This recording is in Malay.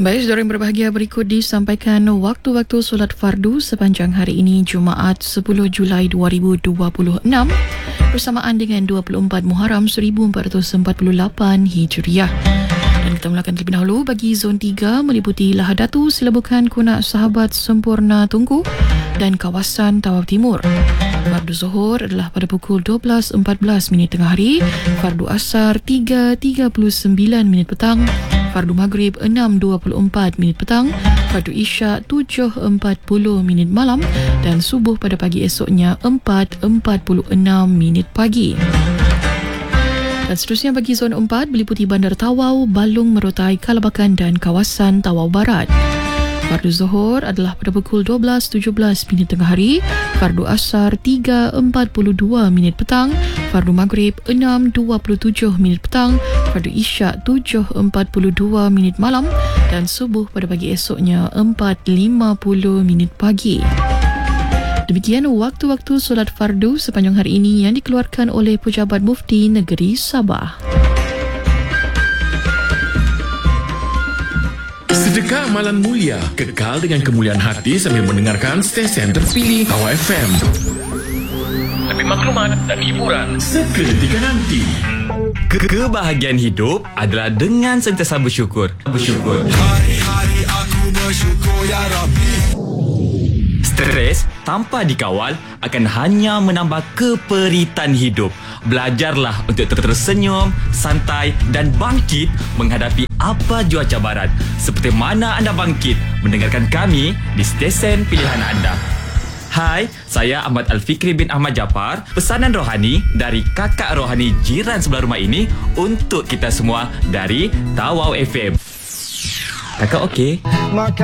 Baik, saudara yang berbahagia, berikut disampaikan waktu-waktu solat fardu sepanjang hari ini Jumaat 10 Julai 2026 bersamaan dengan 24 Muharram 1448 Hijriah. Dan kita mulakan terlebih dahulu bagi zon 3 meliputi Lahadatu, Selabukan, Kunak, Sahabat, Sempurna, Tungku dan kawasan Tawau Timur. Fardu Zuhur adalah pada pukul 12.14 tengah hari, Fardu Asar 3.39 petang, Fardu Maghrib 6.24 petang, Fardu Isyak 7.40 malam dan Subuh pada pagi esoknya 4.46 pagi. Dan seterusnya bagi zon 4 meliputi Bandar Tawau, Balung, Merotai, Kalabakan dan kawasan Tawau Barat. Fardu Zuhur adalah pada pukul 12.17 tengah hari, Fardu Asar 3.42 petang, Fardu Maghrib 6.27 petang, Fardu Isyak 7.42 malam dan Subuh pada pagi esoknya 4.50 pagi. Demikian waktu-waktu solat fardu sepanjang hari ini yang dikeluarkan oleh Pejabat Mufti Negeri Sabah. Sedekah amalan mulia, kekal dengan kemuliaan hati sambil mendengarkan stesen terpilih Tawau FM. Lebih maklumat dan hiburan seketika nanti. Kebahagiaan hidup adalah dengan sentiasa bersyukur. Hari-hari aku bersyukur ya Rabbi. Stres tanpa dikawal akan hanya menambah keperitan hidup. Belajarlah untuk tersenyum, santai dan bangkit menghadapi apa jua cabaran. Seperti mana anda bangkit mendengarkan kami di stesen pilihan anda. Hai, saya Ahmad Al-Fikri bin Ahmad Japar. Pesanan rohani dari kakak rohani jiran sebelah rumah ini untuk kita semua dari Tawau FM. Kakak okey?